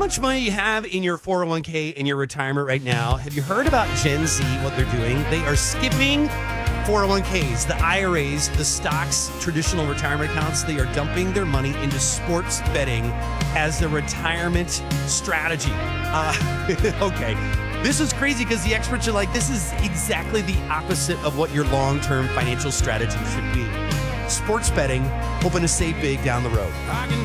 much money you have in your 401k in your retirement right now? Have you heard about Gen Z, what they're doing? They are skipping 401ks, the IRAs, the stocks, traditional retirement accounts. They are dumping their money into sports betting as their retirement strategy. Okay. This is crazy because the experts are like, this is exactly the opposite of what your long-term financial strategy should be. Sports betting, hoping to save big down the road.